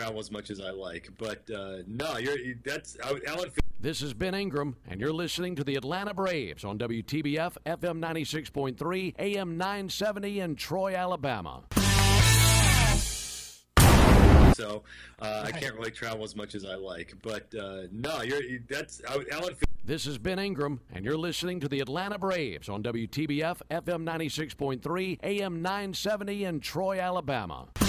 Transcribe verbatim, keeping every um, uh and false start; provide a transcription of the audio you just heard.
travel as much as I like, but uh, no, you're that's I, Alan. This is Ben Ingram, and you're listening to the Atlanta Braves on W T B F F M ninety-six point three, A M nine seventy in Troy, Alabama. So uh, I can't really travel as much as I like, but uh, no, you're that's I, Alan. This is Ben Ingram, and you're listening to the Atlanta Braves on W T B F F M ninety-six point three, A M nine seventy in Troy, Alabama.